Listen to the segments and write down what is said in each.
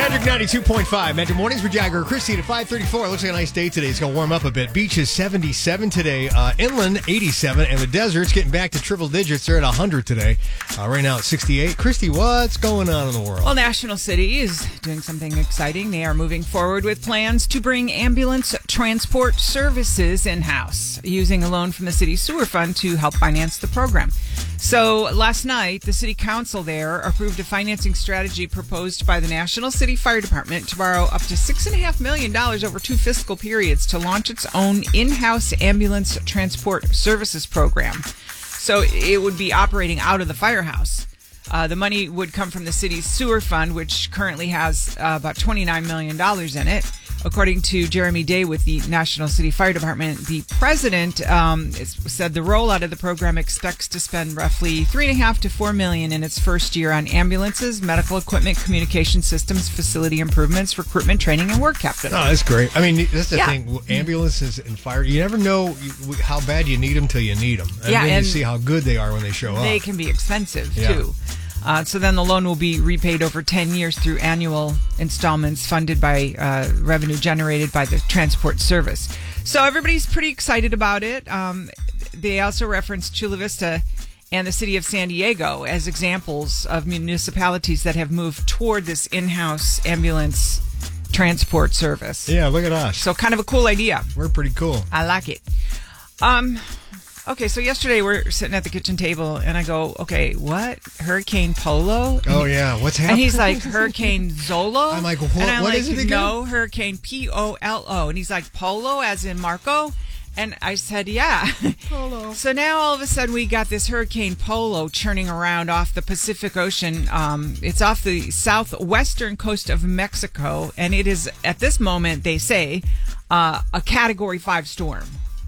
Magic 92.5. Magic Mornings with Jagger. Christy at 5:34. Looks like a nice day today. It's going to warm up a bit. Beach is 77 today. Inland, 87. And the desert's getting back to triple digits. They're at 100 today. Right now, it's 68. Christy, what's going on in the world? Well, National City is doing something exciting. They are moving forward with plans to bring ambulance transport services in-house, using a loan from the city sewer fund to help finance the program. So last night, the city council there approved a financing strategy proposed by the National City Fire Department to borrow up to $6.5 million over 2 fiscal periods to launch its own in-house ambulance transport services program. So it would be operating out of the firehouse. The money would come from the city's sewer fund, which currently has about $29 million in it. According to Jeremy Day with the National City Fire Department, the president said the rollout of the program expects to spend roughly $3.5 to $4 million in its first year on ambulances, medical equipment, communication systems, facility improvements, recruitment, training, and work capital. Oh, that's great. I mean, that's the thing. Ambulances and fire, you never know how bad you need them till you need them. And then you see how good they are when they show up. They can be expensive, too. So then the loan will be repaid over 10 years through annual installments funded by revenue generated by the transport service. So everybody's pretty excited about it. They also referenced Chula Vista and the city of San Diego as examples of municipalities that have moved toward this in-house ambulance transport service. Yeah, look at us. So kind of a cool idea. We're pretty cool. I like it. Okay, so yesterday we're sitting at the kitchen table, and I go, okay, what? Hurricane Polo? Oh, yeah. What's happening? And he's like, Hurricane Zolo? I'm like, what, and I'm what like, is it again? No, Hurricane Polo. And he's like, Polo as in Marco? And I said, yeah. Polo. So now all of a sudden we got this Hurricane Polo churning around off the Pacific Ocean. It's off the southwestern coast of Mexico, and it is, at this moment, they say, a Category 5 storm.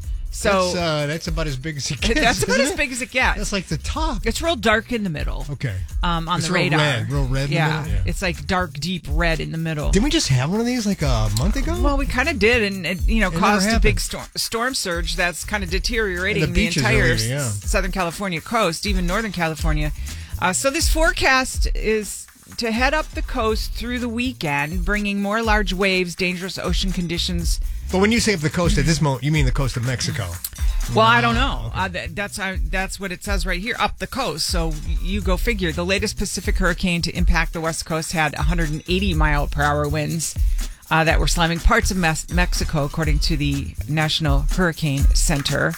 So that's about as big as it gets. That's about as big as it gets. That's like the top. It's real dark in the middle. Okay. On it's the radar. Real red in the middle? Yeah. It's like dark, deep red in the middle. Didn't we just have one of these like a month ago? Well, we kind of did, and it caused a big storm surge that's kind of deteriorating the entire Southern California coast, even Northern California. So this forecast is to head up the coast through the weekend, bringing more large waves, dangerous ocean conditions. But when you say up the coast at this moment, you mean the coast of Mexico? Well, I don't know. Okay. That's what it says right here, up the coast. So you go figure. The latest Pacific hurricane to impact the West Coast had 180-mile-per-hour winds that were slamming parts of Mexico, according to the National Hurricane Center.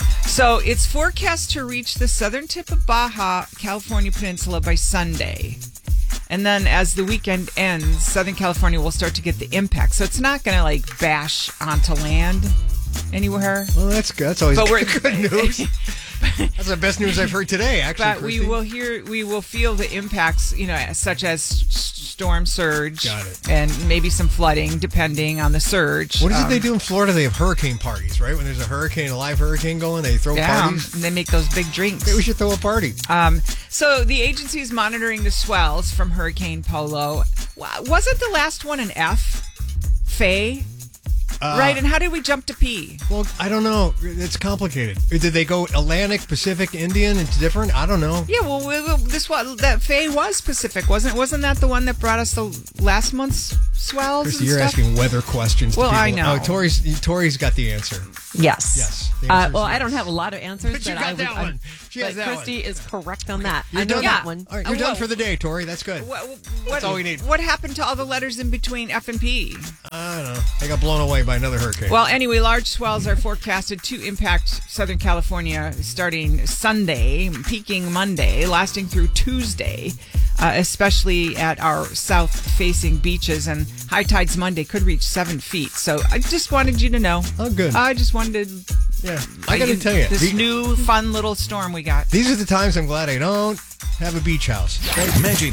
So it's forecast to reach the southern tip of Baja California Peninsula by Sunday. And then as the weekend ends, Southern California will start to get the impact. So it's not going to like bash onto land anywhere. Well, that's good. That's always good news. That's the best news I've heard today, actually. But Christy. we will feel the impacts, such as storm surge. Got it. And maybe some flooding, depending on the surge. What is it they do in Florida? They have hurricane parties, right? When there's a live hurricane going, they throw parties. And they make those big drinks. Maybe we should throw a party. So the agency is monitoring the swells from Hurricane Polo. Wasn't the last one an F? Faye? Right, and how did we jump to P? Well, I don't know. It's complicated. Did they go Atlantic, Pacific, Indian? It's different? I don't know. Yeah, well, that Faye was Pacific, wasn't that the one that brought us the last month's swells? Christy, you're asking weather questions. Well, to people. I know. Oh, Tori's got the answer. Yes. Yes. Well, I don't have a lot of answers. But you got that one. But Christy is correct on that. You're I know done. that one. All right, you're done for the day, Tori. That's good. That's all we need. What happened to all the letters in between F and P? I don't know. They got blown away by another hurricane. Well, anyway, large swells are forecasted to impact Southern California starting Sunday, peaking Monday, lasting through Tuesday, especially at our south-facing beaches. And high tides Monday could reach 7 feet. So I just wanted you to know. Oh, good. I just wanted to... Yeah, I got to tell you. This new fun little storm we got. These are the times I'm glad I don't have a beach house. Magic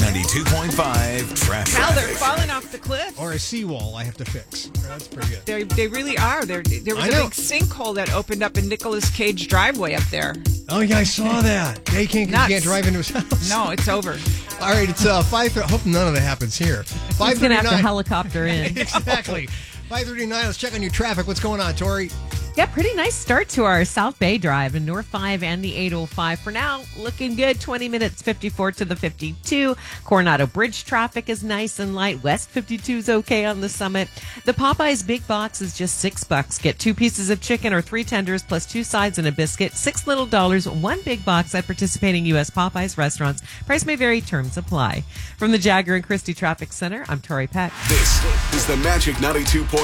92.5 traffic. How they're falling off the cliff. Or a seawall I have to fix. That's pretty good. They really are. There was a big sinkhole that opened up in Nicolas Cage driveway up there. Oh, yeah, I saw that. Yeah, he can't drive into his house. No, it's over. All right, it's 5. I hope none of that happens here. 5:39. He's going to have to helicopter in. Exactly. 5:39. Let's check on your traffic. What's going on, Tori? Yeah, pretty nice start to our South Bay Drive in North 5 and the 805. For now, looking good. 20 minutes, 54 to the 52. Coronado Bridge traffic is nice and light. West 52 is okay on the Summit. The Popeyes Big Box is just $6. Get 2 pieces of chicken or 3 tenders plus 2 sides and a biscuit. $6 little, 1 big box at participating U.S. Popeyes restaurants. Price may vary. Terms apply. From the Jagger and Christie Traffic Center, I'm Tori Peck. This is the Magic 92.5